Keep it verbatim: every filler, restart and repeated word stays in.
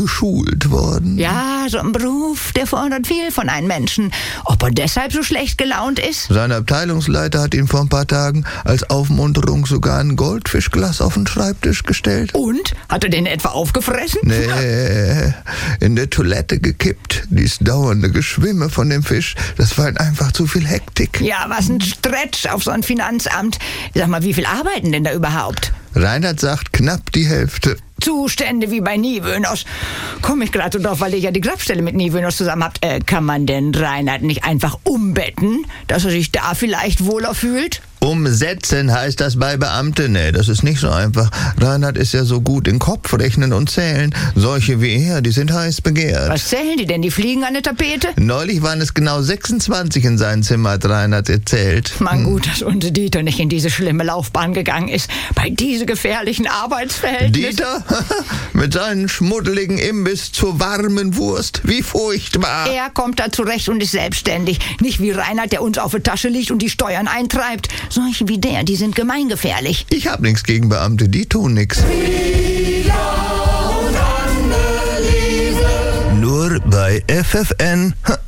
geschult worden. Ja, so ein Beruf, der fordert viel von einem Menschen. Ob er deshalb so schlecht gelaunt ist? Sein Abteilungsleiter hat ihm vor ein paar Tagen als Aufmunterung sogar ein Goldfischglas auf den Schreibtisch gestellt. Und? Hat er den etwa aufgefressen? Nee, in der Toilette gekippt. Dies dauernde Geschwimme von dem Fisch, das war einfach zu viel Hektik. Ja, was ein Stretch auf so ein Finanzamt. Sag mal, wie viel arbeiten denn da überhaupt? Reinhard sagt knapp die Hälfte. Zustände wie bei Niewöhners. Komme ich gerade so drauf, weil ihr ja die Grabstelle mit Niewöhners zusammen habt. Äh, kann man denn Reinhard nicht einfach umbetten, dass er sich da vielleicht wohler fühlt? Umsetzen heißt das bei Beamten. Nee, das ist nicht so einfach. Reinhard ist ja so gut in Kopf rechnen und zählen. Solche wie er, die sind heiß begehrt. Was zählen die denn? Die fliegen an der Tapete? Neulich waren es genau sechsundzwanzig in seinem Zimmer, hat Reinhard erzählt. Man, gut, dass unser Dieter nicht in diese schlimme Laufbahn gegangen ist. Bei diese gefährlichen Arbeitsverhältnissen. Dieter? Mit seinem schmuddeligen Imbiss zur warmen Wurst. Wie furchtbar. Er kommt da zurecht und ist selbstständig. Nicht wie Reinhard, der uns auf der Tasche liegt und die Steuern eintreibt. Solche wie der, die sind gemeingefährlich. Ich hab nichts gegen Beamte, die tun nix. Nur bei F F N